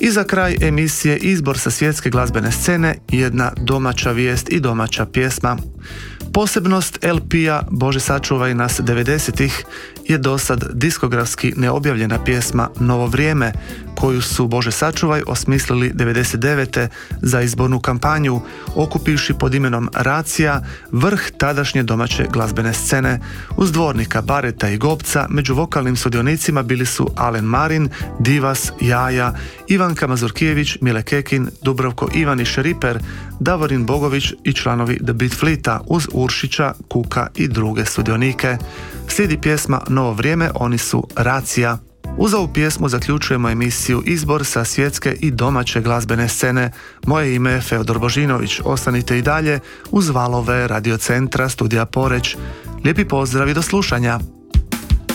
I za kraj emisije Izbor sa svjetske glazbene scene, jedna domaća vijest i domaća pjesma. Posebnost LP-a Bože sačuvaj nas 90-ih je dosad diskografski neobjavljena pjesma Novo vrijeme, koju su Bože sačuvaj osmislili 99. za izbornu kampanju, okupivši pod imenom Racija vrh tadašnje domaće glazbene scene. Uz Dvornika, Bareta i Gobca među vokalnim sudionicima bili su Alen Marin, Divas, Jaja, Ivanka Mazurkijević, Mile Kekin, Dubravko Ivaniš Riper, Davorin Bogović i članovi The Beat Fleeta uz Uršića, Kuka i druge sudionike. Slijedi pjesma Novo vrijeme, oni su Racija. Uz ovu pjesmu zaključujemo emisiju Izbor sa svjetske i domaće glazbene scene. Moje ime je Feodor Božinović. Ostanite i dalje uz valove Radio Centra Studija Poreć. Lijepi pozdrav i do slušanja.